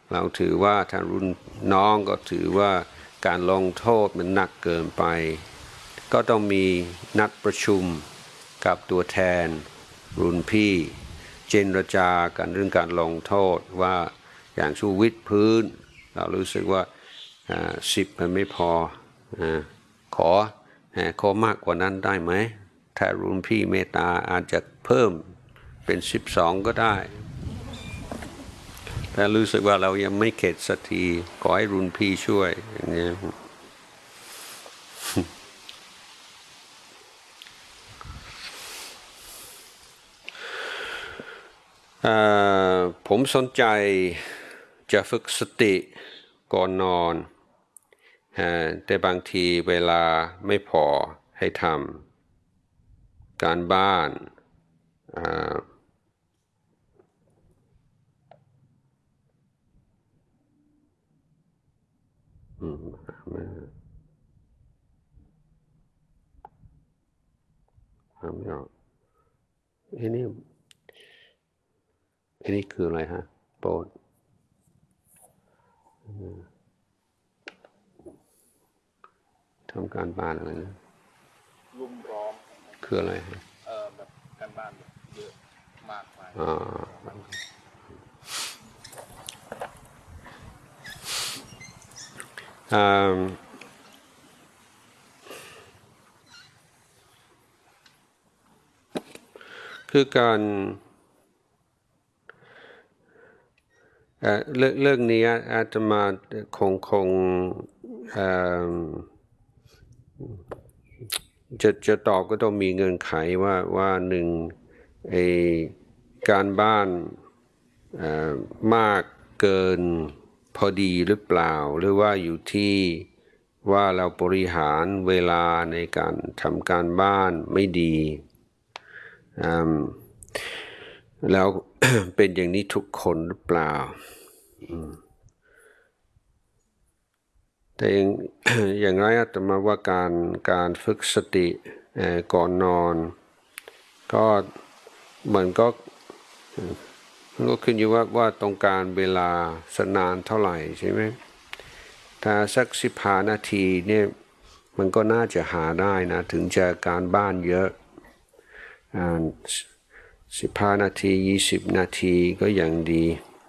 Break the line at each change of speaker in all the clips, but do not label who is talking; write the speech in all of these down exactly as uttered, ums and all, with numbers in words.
เราถือว่าถ้ารุ่นน้องก็ถือว่าการลงโทษมันหนักเกินไปก็ต้องมีนัดประชุมกับตัวแทนรุ่นพี่เจรจากันเรื่องการลงโทษว่าอย่างสู้วิดพื้นเรารู้สึกว่าสิบมันไม่พอขอขอมากกว่านั้นได้ไหมถ้ารุ่นพี่เมตตาอาจจะเพิ่มเป็นสิบสองก็ได้แต่รู้สึกว่าเรายังไม่เข็ดสักทีขอให้รุ่นพี่ช่วยอย่างนี้ผมสนใจจะฝึกสติก่อนนอนแต่บางทีเวลาไม่พอให้ทำการบ้านอืมทำไม่ออกอันนี้อันนี้คืออะไรฮะโปรดทำการบ้านอะไรนะ
รุ่มร้อม
คืออะไรฮะ
เออแบบการบ้านเยอะมากมาย
อ่าอ่าคือการเรื่องเรื่องนี้อาตมาคงคงจะจะตอบก็ต้องมีเงื่อนไขว่าว่าหนึ่งไอการบ้านมากเกินพอดีหรือเปล่าหรือว่าอยู่ที่ว่าเราบริหารเวลาในการทำการบ้านไม่ดีแล้ว เป็นอย่างนี้ทุกคนหรือเปล่าแต่อย่างอย่างไรอาตมาว่าการการฝึกสติก่อนนอนก็มันก็มันก็ขึ้นอยู่ว่าว่าต้องการเวลาสนานเท่าไหร่ใช่ไหมถ้าสักสิบห้านาทีเนี่ยมันก็น่าจะหาได้นะถึงจะการบ้านเยอะสิบห้านาทียี่สิบนาทีก็ยังดี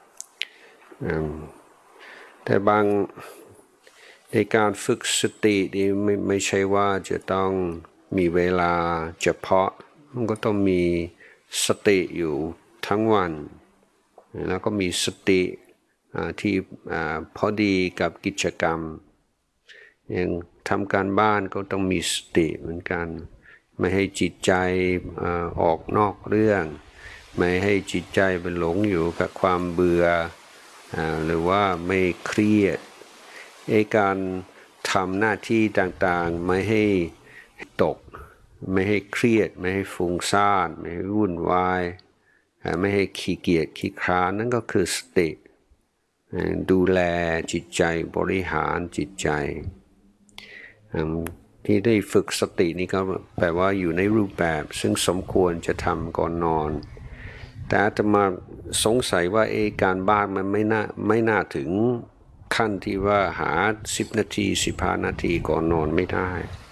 แต่บางในการฝึกสตินี่ไม่ไม่ใช่ว่าจะต้องมีเวลาเฉพาะมันก็ต้องมีสติอยู่ทั้งวันแล้วก็มีสติที่พอดีกับกิจกรรมอย่างทำการบ้านก็ต้องมีสติเหมือนกันไม่ให้จิตใจออกนอกเรื่องไม่ให้จิตใจเป็นหลงอยู่กับความเบื่อหรือว่าไม่เครียดไอ้การทำหน้าที่ต่างๆไม่ให้ตกไม่ให้เครียดไม่ให้ฟุ้งซ่านไม่ให้วุ่นวายไม่ให้ขี้เกียจขี้คร้านนั่นก็คือสติดูแลจิตใจบริหารจิตใจที่ได้ฝึกสตินี่ก็แปลว่าอยู่ในรูปแบบซึ่งสมควรจะทำก่อนนอนแต่อาตมาสงสัยว่าเอการบ้านมันไม่น่าไม่น่าถึงขั้นที่ว่าหาสิบนาทีสิบห้านาทีก่อนนอนไม่ได้